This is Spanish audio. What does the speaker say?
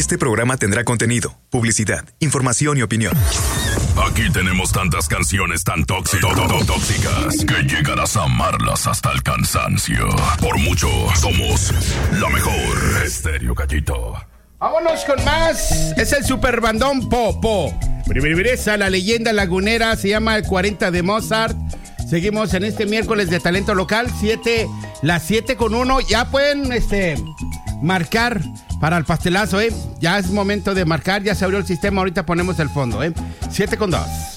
Este programa tendrá contenido, publicidad, información y opinión. Aquí tenemos tantas canciones tan tóxicas que llegarás a amarlas hasta el cansancio. Por mucho, somos la mejor. Estéreo Gallito. Vámonos con más. Es el super bandón Po. Esa, la leyenda lagunera, se llama el 40 de Mozart. Seguimos en este miércoles de talento local, las 7:01. Ya pueden marcar para el pastelazo, Ya es momento de marcar, ya se abrió el sistema, ahorita ponemos el fondo, 7:02.